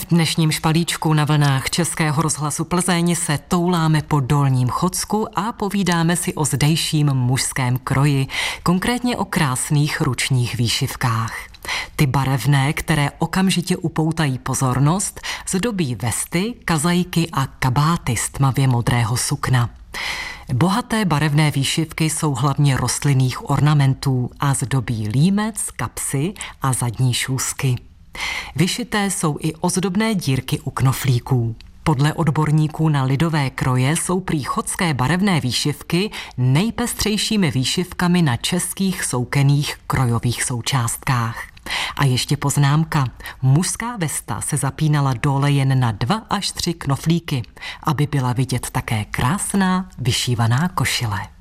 V dnešním špalíčku na vlnách Českého rozhlasu Plzeň se touláme po Dolním Chodsku a povídáme si o zdejším mužském kroji, konkrétně o krásných ručních výšivkách. Ty barevné, které okamžitě upoutají pozornost, zdobí vesty, kazajky a kabáty z tmavě modrého sukna. Bohaté barevné výšivky jsou hlavně rostlinných ornamentů a zdobí límec, kapsy a zadní šůzky. Vyšité jsou i ozdobné dírky u knoflíků. Podle odborníků na lidové kroje jsou prý chodské barevné výšivky nejpestřejšími výšivkami na českých soukenných krojových součástkách. A ještě poznámka. Mužská vesta se zapínala dole jen na 2 až 3 knoflíky, aby byla vidět také krásná vyšívaná košile.